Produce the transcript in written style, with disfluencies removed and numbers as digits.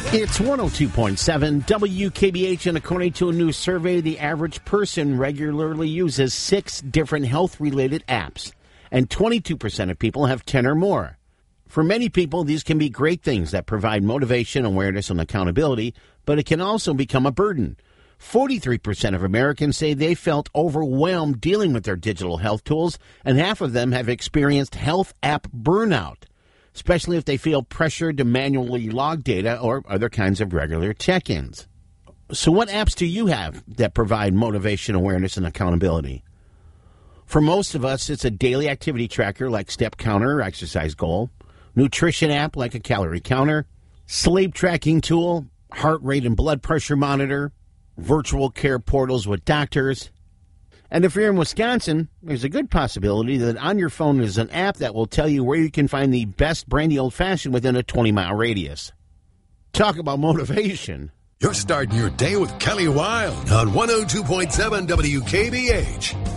It's 102.7 WKBH, and according to a new survey, the average person regularly uses 6 different health-related apps, and 22% of people have 10 or more. For many people, these can be great things that provide motivation, awareness, and accountability, but it can also become a burden. 43% of Americans say they felt overwhelmed dealing with their digital health tools, and half of them have experienced health app burnout, especially if they feel pressured to manually log data or other kinds of regular check-ins. So what apps do you have that provide motivation, awareness, and accountability? For most of us, it's a daily activity tracker like Step Counter or Exercise Goal, nutrition app like a calorie counter, sleep tracking tool, heart rate and blood pressure monitor, virtual care portals with doctors. And if you're in Wisconsin, there's a good possibility that on your phone is an app that will tell you where you can find the best brandy old-fashioned within a 20-mile radius. Talk about motivation. You're starting your day with Kelly Wilde on 102.7 WKBH.